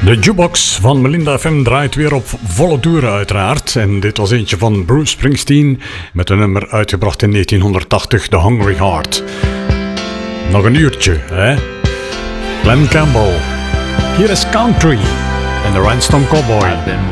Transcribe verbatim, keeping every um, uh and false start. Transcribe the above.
De jukebox van Melinda F M draait weer op volle toeren uiteraard. En dit was eentje van Bruce Springsteen met een nummer uitgebracht in negentienhonderdtachtig, The Hungry Heart. Nog een uurtje, hè? Glen Campbell. Hier is Country en de Rhinestone Cowboy. I've been